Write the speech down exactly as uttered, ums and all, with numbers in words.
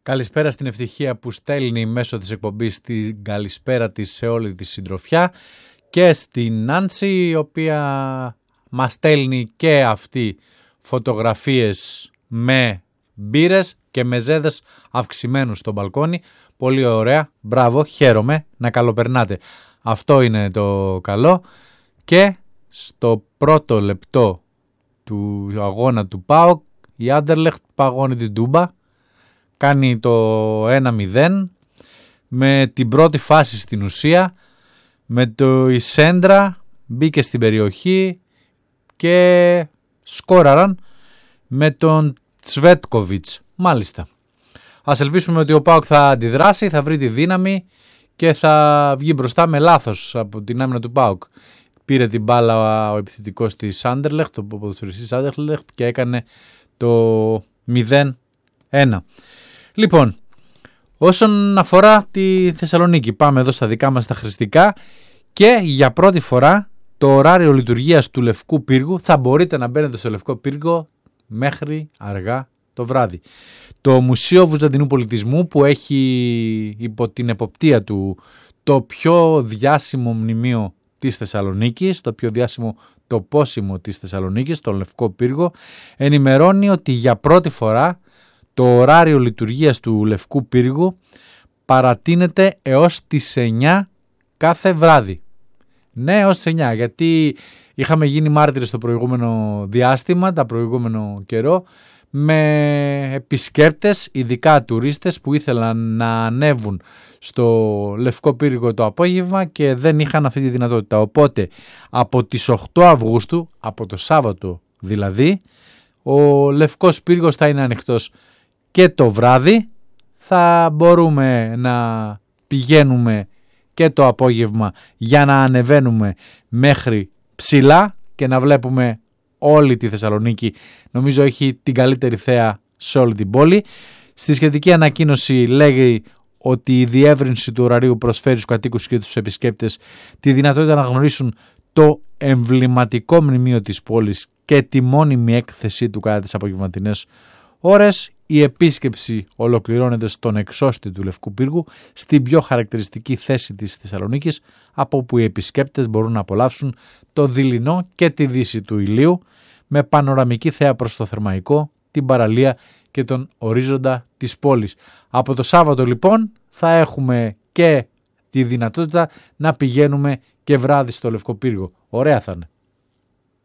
Καλησπέρα στην Ευτυχία που στέλνει μέσω της εκπομπής την καλησπέρα της σε όλη τη συντροφιά και στην Νάνση, η οποία μας στέλνει και αυτή φωτογραφίες με μπύρες και μεζέδες αυξημένους στο μπαλκόνι. Πολύ ωραία, μπράβο, χαίρομαι, να καλοπερνάτε. Αυτό είναι το καλό. Και στο πρώτο λεπτό του αγώνα του ΠΑΟΚ η Άντερλεχτ παγώνει την Τούμπα. Κάνει το ένα μηδέν με την πρώτη φάση στην ουσία, με το η Σέντρα μπήκε στην περιοχή και σκόραραν με τον Τσβέτκοβιτς. Μάλιστα. Ας ελπίσουμε ότι ο ΠΑΟΚ θα αντιδράσει, θα βρει τη δύναμη και θα βγει μπροστά με λάθος από την άμυνα του ΠΑΟΚ. Πήρε την μπάλα ο επιθετικός της Άντερλεχτ, ο ποδοσφαιριστής Άντερλεχτ, και έκανε το μηδέν ένα. Λοιπόν, όσον αφορά τη Θεσσαλονίκη, πάμε εδώ στα δικά μας τα χρηστικά και για πρώτη φορά το ωράριο λειτουργίας του Λευκού Πύργου θα μπορείτε να μπαίνετε στο Λευκό Πύργο μέχρι αργά το βράδυ. Το Μουσείο Βυζαντινού Πολιτισμού, που έχει υπό την εποπτεία του το πιο διάσημο μνημείο της Θεσσαλονίκης, το πιο διάσημο τοπόσιμο της Θεσσαλονίκης, τον Λευκό Πύργο, ενημερώνει ότι για πρώτη φορά το ωράριο λειτουργίας του Λευκού Πύργου παρατείνεται έως τις εννιά κάθε βράδυ. Ναι, έως τις εννιά, γιατί είχαμε γίνει μάρτυρες στο προηγούμενο διάστημα, τα προηγούμενο καιρό, με επισκέπτες, ειδικά τουρίστες, που ήθελαν να ανέβουν στο Λευκό Πύργο το απόγευμα και δεν είχαν αυτή τη δυνατότητα. Οπότε από τις οκτώ Αυγούστου, από το Σάββατο δηλαδή, ο Λευκός Πύργος θα είναι ανοιχτός και το βράδυ. Θα μπορούμε να πηγαίνουμε και το απόγευμα για να ανεβαίνουμε μέχρι ψηλά και να βλέπουμε όλη τη Θεσσαλονίκη. Νομίζω έχει την καλύτερη θέα σε όλη την πόλη. Στη σχετική ανακοίνωση λέγει ότι η διεύρυνση του ωραρίου προσφέρει στους κατοίκους και τους επισκέπτες τη δυνατότητα να γνωρίσουν το εμβληματικό μνημείο της πόλης και τη μόνιμη έκθεσή του κατά τις απογευματινές ώρες. Η επίσκεψη ολοκληρώνεται στον εξώστη του Λευκού Πύργου, στην πιο χαρακτηριστική θέση της Θεσσαλονίκης, από όπου οι επισκέπτες μπορούν να απολαύσουν το δειλινό και τη δύση του ηλίου, με πανοραμική θέα προς το Θερμαϊκό, την παραλία και τον ορίζοντα της πόλης. Από το Σάββατο λοιπόν θα έχουμε και τη δυνατότητα να πηγαίνουμε και βράδυ στο Λευκό Πύργο. Ωραία θα είναι.